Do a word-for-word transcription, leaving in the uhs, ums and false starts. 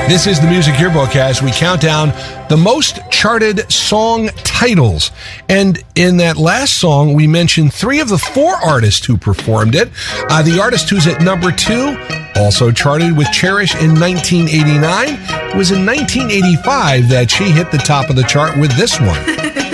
This is the Music Yearbook as we count down the most charted song titles. And in that last song, we mentioned three of the four artists who performed it. Uh, the artist who's at number two, also charted with Cherish in nineteen eighty-nine, it was in nineteen eighty-five that she hit the top of the chart with this one.